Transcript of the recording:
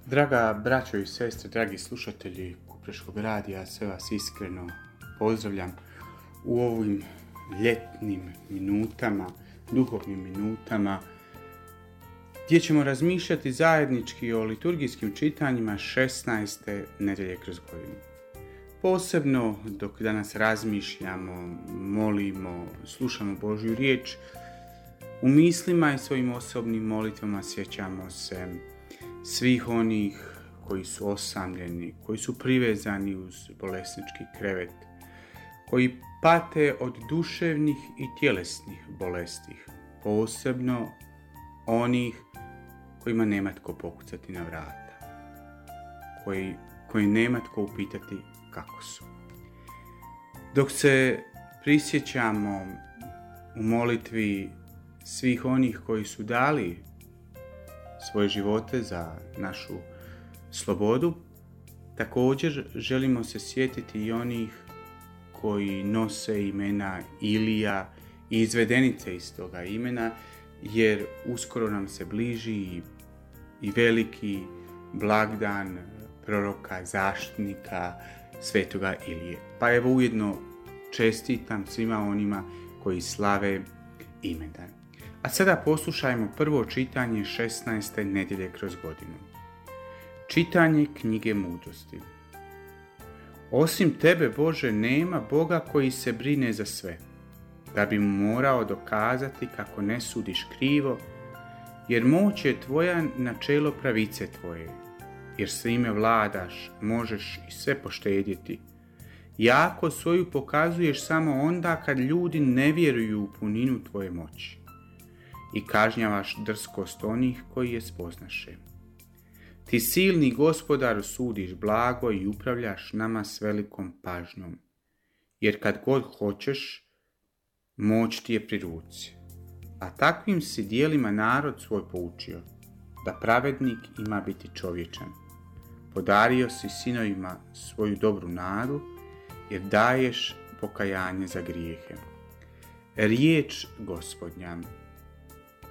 Draga braćo i sestre, dragi slušatelji Kupreškog radija, sve vas iskreno pozdravljam u ovim ljetnim minutama, duhovnim minutama, gdje ćemo razmišljati zajednički o liturgijskim čitanjima 16. nedjelje kroz godinu. Posebno dok danas razmišljamo, molimo, slušamo Božju riječ, u mislima i svojim osobnim molitvama sjećamo se svih onih koji su osamljeni, koji su privezani uz bolesnički krevet, koji pate od duševnih i tjelesnih bolesti, posebno onih kojima nema tko pokucati na vrata, koji nema tko upitati kako su. Dok se prisjećamo u molitvi svih onih koji su dali svoje živote za našu slobodu, također želimo se sjetiti i onih koji nose imena Ilija i izvedenice iz toga imena, jer uskoro nam se bliži i veliki blagdan proroka, zaštitnika, svetoga Ilije. Pa evo ujedno čestitam svima onima koji slave imendan. A sada poslušajmo prvo čitanje 16. nedjelje kroz godinu. Čitanje knjige mudrosti. Osim tebe, Bože, nema Boga koji se brine za sve, da bi mu morao dokazati kako ne sudiš krivo, jer moć je tvoja načelo pravice tvoje, jer svime vladaš, možeš i sve poštedjeti. Jako svoju pokazuješ samo onda kad ljudi ne vjeruju u puninu tvoje moći i kažnjavaš drskost onih koji je spoznaše. Ti silni Gospodaru sudiš blago i upravljaš nama s velikom pažnjom, jer kad god hoćeš, moć ti je pri ruci. A takvim si dijelima narod svoj poučio, da pravednik ima biti čovječan. Podario si sinovima svoju dobru nadu, jer daješ pokajanje za grijehe. Riječ Gospodnja.